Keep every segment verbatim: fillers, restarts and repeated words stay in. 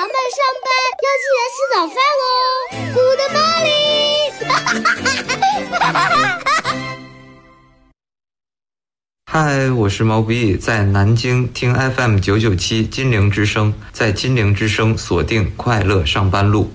们上班要记得吃早饭哦。Good morning。 嗨，我是毛不易，在南京听 F M 九九七金陵之声，在金陵之声锁定快乐上班路。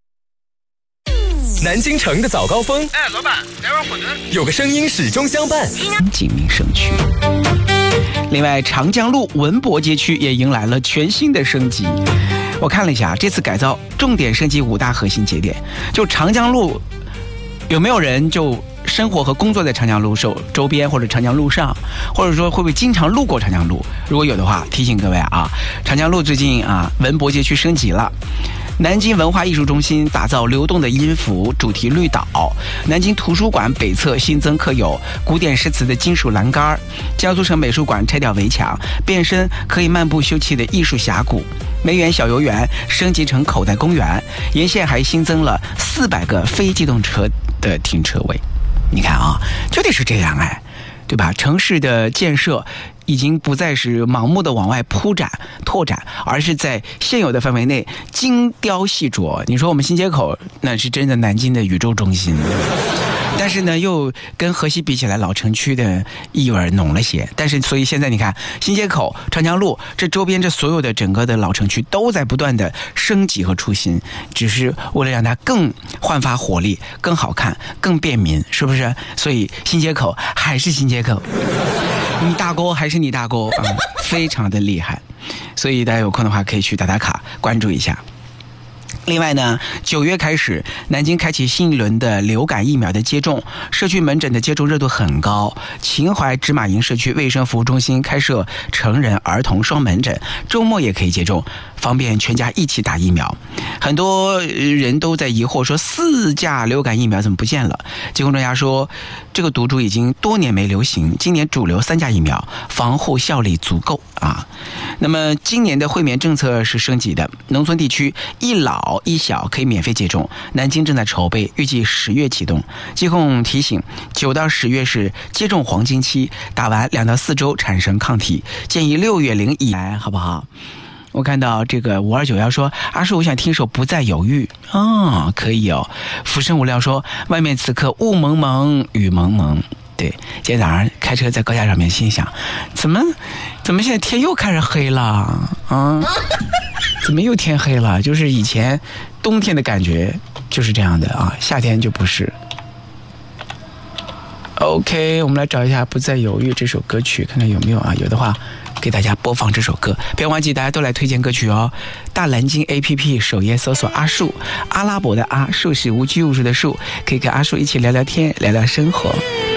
南京城的早高峰， 哎，老板，来碗馄饨。 有个声音始终相伴， 景民生区。另外，长江路文博街区也迎来了全新的升级。我看了一下，这次改造重点升级五大核心节点。就长江路，有没有人就生活和工作在长江路周边或者长江路上，或者说会不会经常路过长江路？如果有的话，提醒各位啊，长江路最近啊文博街区升级了。南京文化艺术中心打造流动的音符主题绿岛，南京图书馆北侧新增刻有古典诗词的金属栏杆，江苏省美术馆拆掉围墙，变身可以漫步休憩的艺术峡谷，梅园小游园升级成口袋公园，沿线还新增了四百个非机动车的停车位。你看啊，就得是这样哎，对吧？城市的建设已经不再是盲目的往外铺展拓展，而是在现有的范围内精雕细琢。你说我们新街口那是真的南京的宇宙中心，但是呢又跟河西比起来老城区的意味浓了些。但是所以现在你看新街口、长江路这周边这所有的整个的老城区都在不断的升级和出新，只是为了让它更焕发活力、更好看、更便民，是不是？所以新街口还是新街口，你大哥还是你大哥啊、嗯，非常的厉害。所以大家有空的话可以去打打卡，关注一下。另外呢，九月开始，南京开启新一轮的流感疫苗的接种，社区门诊的接种热度很高。秦淮芝麻营社区卫生服务中心开设成人、儿童双门诊，周末也可以接种，方便全家一起打疫苗。很多人都在疑惑说，四价流感疫苗怎么不见了？疾控专家说，这个毒株已经多年没流行，今年主流三价疫苗防护效力足够啊。那么今年的惠免政策是升级的，农村地区一老一小可以免费接种，南京正在筹备，预计十月启动。疾控提醒，九到十月是接种黄金期，打完两到四周产生抗体，建议六月龄以来，好不好？我看到这个五二九幺说，阿叔我想听首不再犹豫啊、哦，可以哦。浮生无聊说，外面此刻雾蒙蒙雨蒙蒙。对，今天早上开车在高架上面，心想，怎么怎么现在天又开始黑了啊？怎么又天黑了？就是以前冬天的感觉就是这样的啊，夏天就不是。OK， 我们来找一下《不再犹豫》这首歌曲，看看有没有啊？有的话，给大家播放这首歌。别忘记大家都来推荐歌曲哦。大蓝鲸 A P P 首页搜索阿树，阿拉伯的阿，树是无拘无束的树，可以跟阿树一起聊聊天，聊聊生活。